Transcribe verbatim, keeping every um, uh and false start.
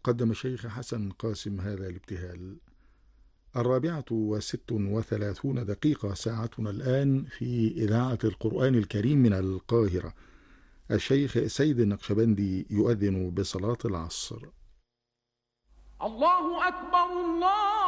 قدم الشيخ حسن قاسم هذا الابتهال. الرابعة وست وثلاثون دقيقة ساعتنا الآن في إذاعة القرآن الكريم من القاهرة. الشيخ سيد النقشبندي يؤذن بصلاة العصر. الله أكبر الله